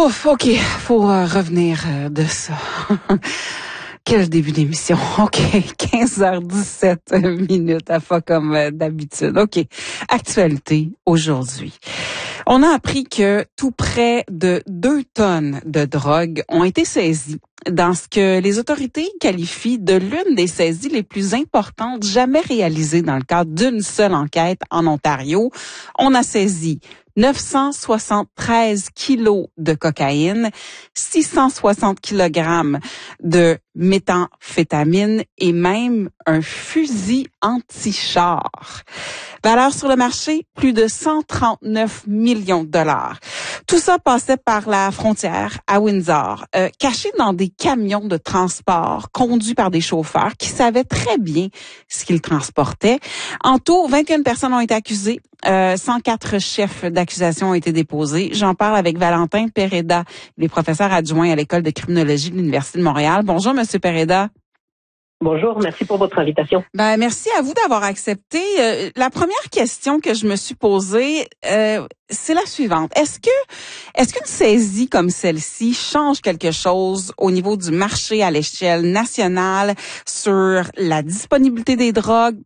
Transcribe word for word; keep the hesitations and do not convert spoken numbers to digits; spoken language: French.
Ouf, OK, faut euh, revenir euh, de ça. Quel début d'émission. OK, quinze heures dix-sept minutes, à fois comme euh, d'habitude. OK, actualité aujourd'hui. On a appris que tout près de deux tonnes de drogue ont été saisies dans ce que les autorités qualifient de l'une des saisies les plus importantes jamais réalisées dans le cadre d'une seule enquête en Ontario. On a saisi neuf cent soixante-treize kilos de cocaïne, six cent soixante kilogrammes de méthamphétamine et même un fusil anti-char. Valeur sur le marché, plus de cent trente-neuf millions de dollars. Tout ça passait par la frontière à Windsor, euh, caché dans des camions de transport conduits par des chauffeurs qui savaient très bien ce qu'ils transportaient. En tout, vingt et une personnes ont été accusées. Euh, cent quatre chefs d'accusation ont été déposés. J'en parle avec Valentin Pereda, il est professeur adjoint à l'École de criminologie de l'Université de Montréal. Bonjour, Monsieur Pereda. Bonjour, merci pour votre invitation. Ben merci à vous d'avoir accepté. Euh, la première question que je me suis posée, euh, c'est la suivante. Est-ce que est-ce qu'une saisie comme celle-ci change quelque chose au niveau du marché à l'échelle nationale sur la disponibilité des drogues,